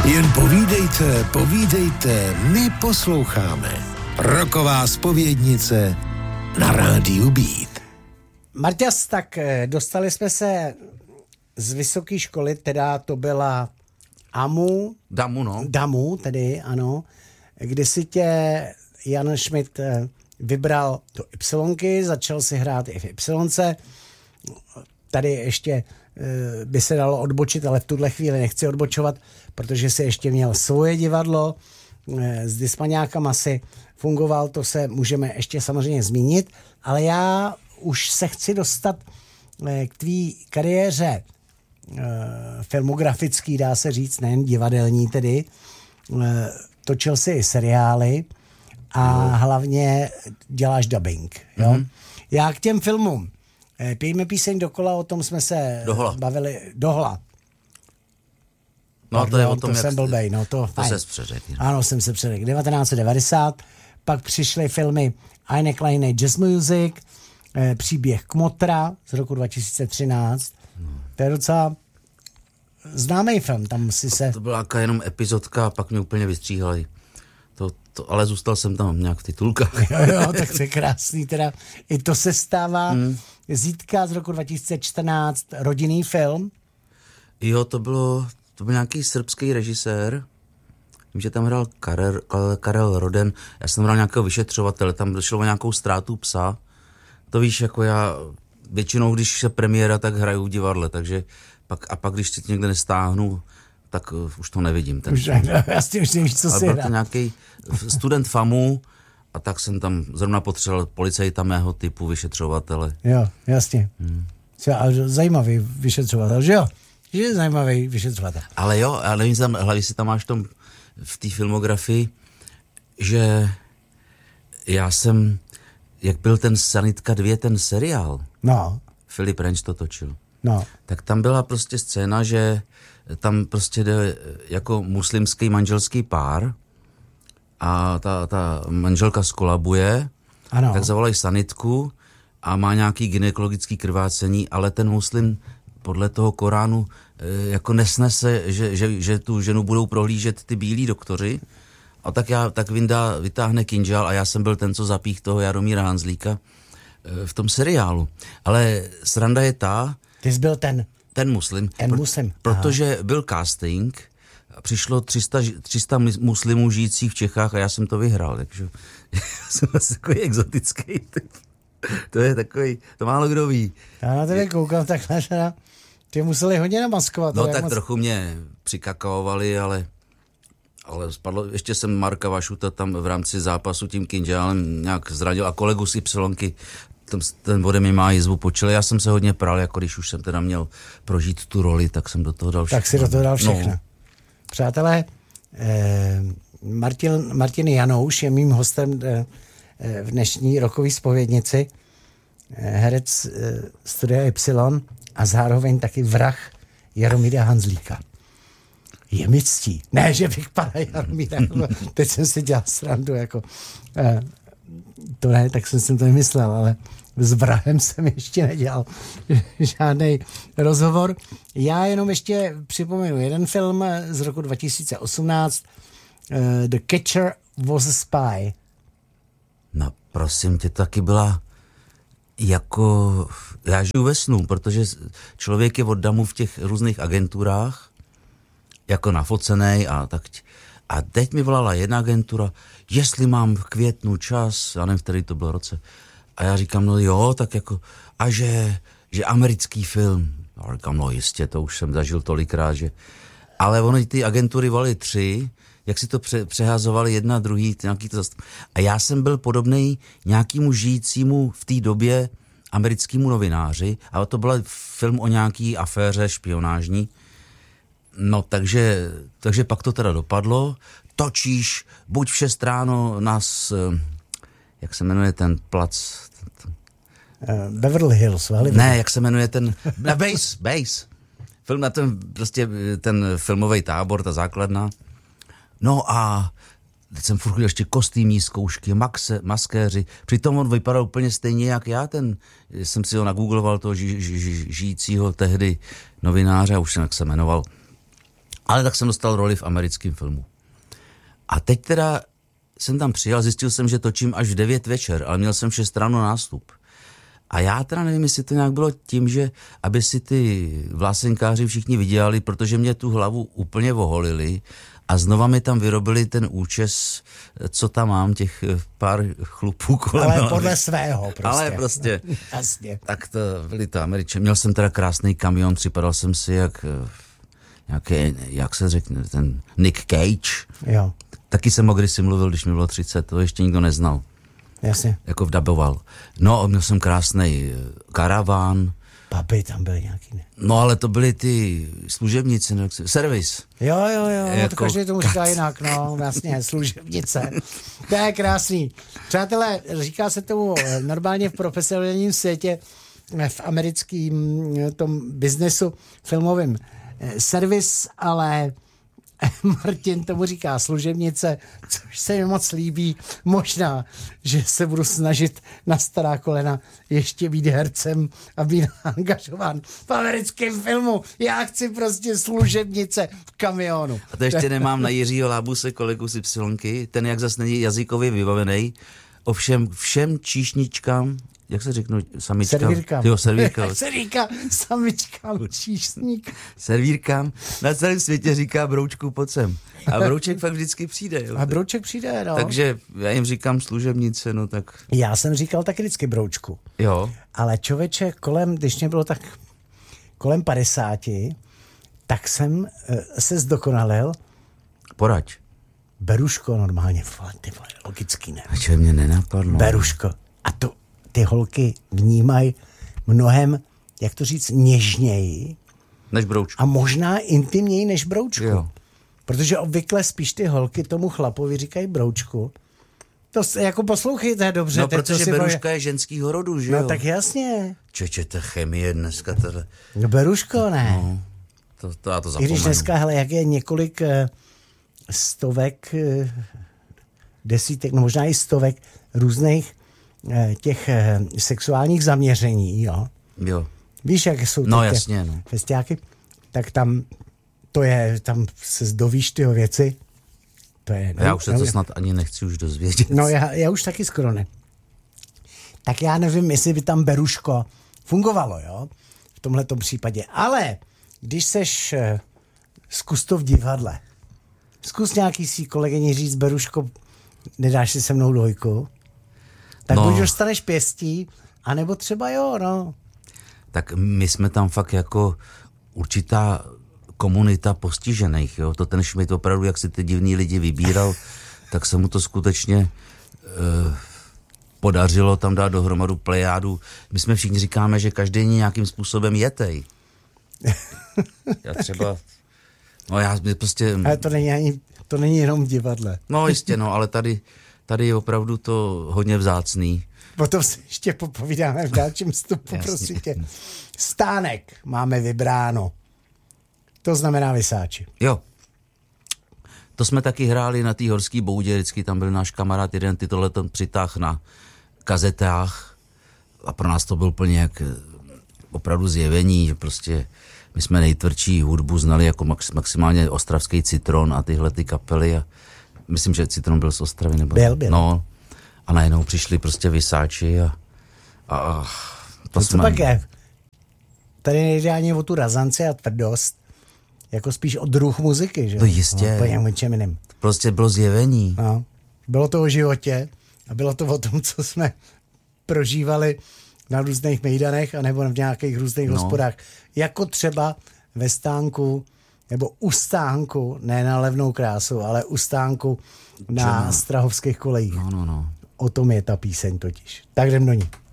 Jen povídejte, povídejte, my posloucháme. Roková zpovědnice na rádiu Beat. Marťas, tak dostali jsme se z vysoké školy, teda to byla Damu, tedy ano, kdy si tě Jan Schmidt vybral do Ypsilonky, začal si hrát i v Ypsilonce. Tady ještě by se dalo odbočit, ale v tuhle chvíli nechci odbočovat, protože si ještě měl svoje divadlo, s Dysmaňákama si fungoval, to se můžeme ještě samozřejmě zmínit, ale já už se chci dostat k tvý kariéře filmografický, dá se říct, nejen divadelní tedy. Točil si i seriály a hlavně děláš dubbing. Jo? Mm-hmm. Já k těm filmům. Pijme píseň dokola, o tom jsme se bavili. Dohola. No pardon, to je o tom, to jsem blbej. No, to ses přeřekl. Ano, jsem se přeřekl. 1990, pak přišly filmy Eine kleine Jazz Music, Příběh Kmotra z roku 2013. To je docela známý film, tam si se... To byla jenom epizodka a pak mě úplně vystříhali. Ale zůstal jsem tam nějak v titulkách. Jo, tak to je krásný, teda i to se stává. Zítka z roku 2014, rodinný film. Jo, to byl nějaký srbský režisér. Vím, že tam hrál Karel Roden. Já jsem hrál nějakého vyšetřovatele, tam došlo o nějakou ztrátu psa. To víš, jako já většinou, když se premiéra, tak hraju v divadle, takže pak když si někde nestáhnu, tak už to nevidím. Jasně, už nevíš, co si hrál. Byl to nějaký student FAMu a tak jsem tam zrovna potřeboval policajta mého typu vyšetřovatele. Jo, jasně. Zajímavý vyšetřovatel, že jo? Že je zajímavý vyšetřovatel. Ale jo, ale nevím, hlavně si tam máš v té filmografii, že já jsem, jak byl ten Sanitka 2, ten seriál, Filip Renč to točil, tak tam byla prostě scéna, že tam prostě jde jako muslimský manželský pár a ta manželka skolabuje, tak zavolají sanitku a má nějaký gynekologický krvácení, ale ten muslim podle toho Koránu jako nesnese, že tu ženu budou prohlížet ty bílí doktoři. A tak vytáhne kinžál a já jsem byl ten, co zapích toho Jaromíra Hanzlíka v tom seriálu. Ale sranda je Ty jsi byl ten muslim. Muslim. Protože byl casting, přišlo 300 muslimů žijících v Čechách a já jsem to vyhrál. Takže já jsem takový exotický typ. To je takový, to málo kdo ví. Já na tebe koukám takhle, že ty museli hodně namaskovat. No tak trochu mě přikakavovali, ale spadlo, ještě jsem Marka Vašuta tam v rámci zápasu tím kinžálem nějak zradil a kolegu z Ypsilonky, ten ode mě má jizvu po čele. Já jsem se hodně pral, jako když už jsem teda měl prožít tu roli, tak jsem do toho dal všechno. Tak si do toho dal všechno. No. Přátelé, Martin Janouš je mým hostem v dnešní rokové zpovědnici, herec Studia Y a zároveň taky vrah Jaromíra Hanzlíka. Je mi ctí. Ne, že bych pana Jaromíra, teď jsem si dělal srandu, jako to ne, tak jsem si to nemyslel, ale s vrahem jsem ještě nedělal žádný rozhovor. Já jenom ještě připomenu jeden film z roku 2018, The Catcher was a Spy. No prosím tě, taky byla jako, já žiju ve snu, protože člověk je od damu v těch různých agenturách, jako nafocenej a tak. A teď mi volala jedna agentura, jestli mám v květnu čas, já nevím, v který to byl roce. A já říkám, no jo, tak jako, a že americký film. A říkám, no jistě, to už jsem zažil tolikrát, že. Ale oni ty agentury volali 3, jak si to přehazovali jedna, druhý, nějaký to zastav. A já jsem byl podobnej nějakému žijícímu v té době americkému novináři, ale to byl film o nějaký aféře špionážní. No, takže pak to teda dopadlo. Točíš, buď v 6 ráno nás, jak se jmenuje ten plac? Beverly Hills. Ne, jak se jmenuje ten, Base. Film na ten filmový tábor, ta základna. No a teď jsem furt ještě kostýmní zkoušky, maskéři. Přitom on vypadal úplně stejně jak já, jsem si ho nagoogloval, toho žijícího tehdy novináře, už jsem jak se jmenoval. Ale tak jsem dostal roli v americkém filmu. A teď teda jsem tam přijel, zjistil jsem, že točím až v 9 večer, ale měl jsem 6 ráno nástup. A já teda nevím, jestli to nějak bylo tím, že aby si ty vlásenkáři všichni vydělali, protože mě tu hlavu úplně oholili a znova mi tam vyrobili ten účes, co tam mám, těch pár chlupů kolem. Ale podle svého prostě. Ale prostě. Jasně. Tak to byli to Američané. Měl jsem teda krásný kamion, připadal jsem si jak nějaký, jak se řekne, ten Nick Cage. Jo. Taky jsem ho kdysi mluvil, když mi bylo 30, to ještě nikdo neznal. Jasně. Jako vdaboval. No, měl jsem krásný karaván. Papi tam byly nějaký, ne? No, ale to byly ty služebnice, servis. Jo, Jako to každý tomu říká jinak, no, jasně, služebnice. To je krásný. Přátelé, říká se tomu normálně v profesionálním světě, v americkém tom biznesu filmovým servis, ale Martin tomu říká služebnice, což se mi moc líbí. Možná, že se budu snažit na stará kolena ještě být hercem a být angažován v americkém filmu. Já chci prostě služebnice v kamionu. A to ještě nemám na Jiřího Lábuse, kolegu z Ypsilonky, ten jak zase není jazykově vybavený, ovšem všem číšničkám, jak se řeknu, samičkám? Servírkám. Jo, servírkám. Jak se říká samičkám, číšník. Servírkám na celém světě říká broučku pojď sem. A brouček fakt vždycky přijde. Jo. A brouček přijde, no. Takže já jim říkám služebnice, no tak. Já jsem říkal taky vždycky broučku. Jo. Ale člověče, když mě bylo tak kolem 50, tak jsem se zdokonalil. Poraď. Beruško normálně, ty vole, logický, ne? A čo mě nenapadlo? Beruško. A to ty holky vnímají mnohem, jak to říct, něžněji. Než broučku. A možná intimněji než broučku. Jo. Protože obvykle spíš ty holky tomu chlapovi říkají broučku. To jako poslouchejte dobře. No, protože beruška je ženskýho rodu, že jo? No tak jasně. Čečete chemie dneska tohle. No beruško, ne. No, to já to zapomenu. I když dneska, hele, jak je několik stovek, desítek, no možná i stovek různých těch sexuálních zaměření, jo. Jo. Víš, jak jsou no, ty jasně, no. festiáky? Tak tam to je, tam se dovíš tyho věci. To je, já už se to snad ani nechci už dozvědět. No já už taky skoro ne. Tak já nevím, jestli by tam beruško fungovalo, jo, v tomhletom případě. Ale když seš, zkus to v divadle. Zkus nějaký svý kolegyni říct, beruško, nedáš si se mnou dvojku? Tak buď dostaneš pěstí, anebo třeba jo, no. Tak my jsme tam fakt jako určitá komunita postižených, jo. To ten Schmidt opravdu, jak si ty divný lidi vybíral, tak se mu to skutečně podařilo tam dát dohromadu plejádu. My jsme všichni říkáme, že každý nějakým způsobem jetej. Já třeba, no já prostě... Ale to není jenom v divadle. No jistě, no, ale tady je opravdu to hodně vzácný. Potom si ještě popovídáme v dalším vstupu, prosím tě. Stánek máme vybráno. To znamená Vysáči. Jo. To jsme taky hráli na té horské boudě, vždycky tam byl náš kamarád jeden, ty tohle přitáh na kazetách a pro nás to byl úplně jak opravdu zjevení, že prostě my jsme nejtvrdší hudbu znali jako maximálně ostravský Citron a tyhle ty kapely a myslím, že Citron byl z Ostravy nebo... Byl. No a najednou přišli prostě Vysáči a to jsme... Co pak je? Tady nejde ani o tu razanci a tvrdost, jako spíš o druh muziky, že? To jistě. No, čem jiným. Prostě bylo zjevení. No. Bylo to o životě a bylo to o tom, co jsme prožívali na různých mejdanech anebo v nějakých různých hospodách. Jako třeba ve stánku nebo u stánku, ne na Levnou krásu, ale u stánku na Strahovských kolejích. No. O tom je ta píseň totiž. Tak jdem do ní.